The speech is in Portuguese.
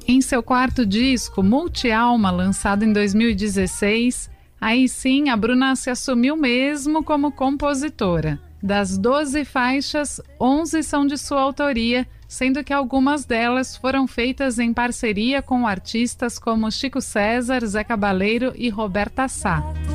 Em seu quarto disco, Multialma, lançado em 2016, aí sim a Bruna se assumiu mesmo como compositora. Das 12 faixas, 11 são de sua autoria, sendo que algumas delas foram feitas em parceria com artistas como Chico César, Zé Cabaleiro e Roberta Sá.